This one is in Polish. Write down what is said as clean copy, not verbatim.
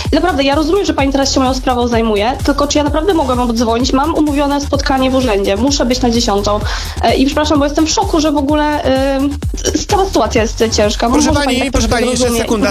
Naprawdę, ja rozumiem, że pani teraz się moją sprawą zajmuje, tylko czy ja naprawdę mogłam wam dzwonić? Mam umówione spotkanie w urzędzie, muszę być na 10. I przepraszam, bo jestem w szoku, że w ogóle cała sytuacja jest ciężka. Proszę Może pani, tak jeszcze zrozumie. sekunda.